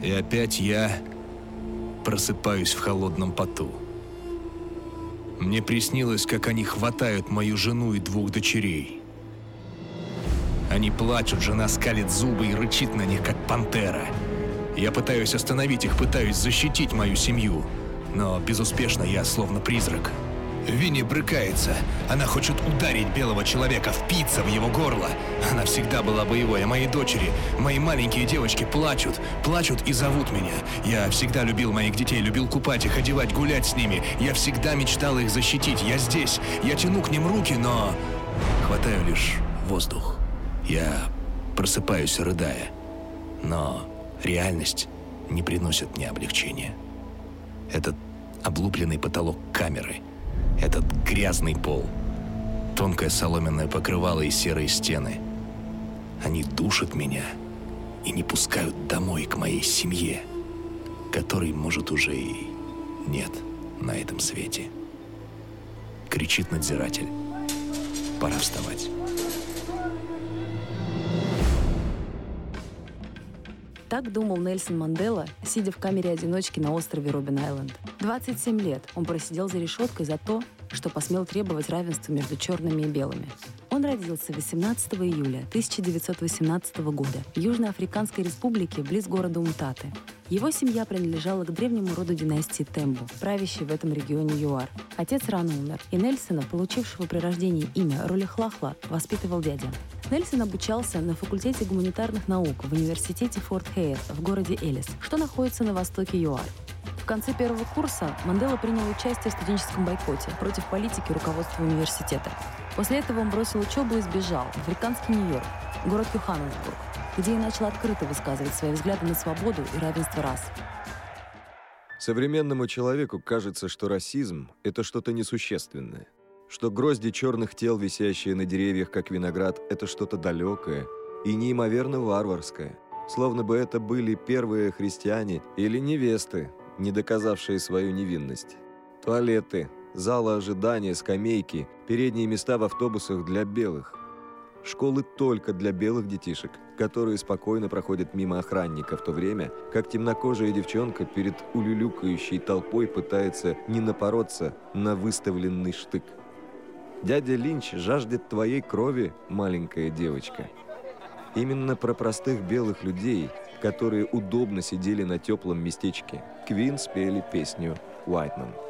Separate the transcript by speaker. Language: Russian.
Speaker 1: И опять я просыпаюсь в холодном поту. Мне приснилось, как они хватают мою жену и 2 дочерей. Они плачут, жена скалит зубы и рычит на них, как пантера. Я пытаюсь остановить их, пытаюсь защитить мою семью, но безуспешно, я словно призрак. Винни брыкается. Она хочет ударить белого человека, впиться в его горло. Она всегда была боевой, а мои дочери, мои маленькие девочки плачут и зовут меня. Я всегда любил моих детей, любил купать их, одевать, гулять с ними. Я всегда мечтал их защитить. Я здесь, я тяну к ним руки, но хватаю лишь воздух. Я просыпаюсь, рыдая. Но реальность не приносит мне облегчения. Этот облупленный потолок камеры, этот грязный пол, тонкое соломенное покрывало и серые стены. Они душат меня и не пускают домой к моей семье, которой, может, уже и нет на этом свете. Кричит надзиратель. Пора вставать.
Speaker 2: Так думал Нельсон Мандела, сидя в камере-одиночке на острове Роббин-Айленд. 27 лет он просидел за решеткой за то, что посмел требовать равенства между черными и белыми. Он родился 18 июля 1918 года в Южноафриканской республике близ города Умтаты. Его семья принадлежала к древнему роду династии Тембу, правящей в этом регионе ЮАР. Отец рано умер, и Нельсона, получившего при рождении имя Ролихлахла, воспитывал дядя. Нельсон обучался на факультете гуманитарных наук в университете Форт Хейер в городе Элис, что находится на востоке ЮАР. В конце первого курса Мандела принял участие в студенческом бойкоте против политики руководства университета. После этого он бросил учебу и сбежал в африканский Нью-Йорк, город Йоханнесбург, где и начал открыто высказывать свои взгляды на свободу и равенство рас.
Speaker 3: Современному человеку кажется, что расизм – это что-то несущественное, что грозди черных тел, висящие на деревьях, как виноград, это что-то далекое и неимоверно варварское, словно бы это были первые христиане или невесты, не доказавшие свою невинность. Туалеты, залы ожидания, скамейки, передние места в автобусах для белых. Школы только для белых детишек, которые спокойно проходят мимо охранника, в то время как темнокожая девчонка перед улюлюкающей толпой пытается не напороться на выставленный штык. Дядя Линч жаждет твоей крови, маленькая девочка. Именно про простых белых людей, которые удобно сидели на теплом местечке, Квин спели песню «White Man».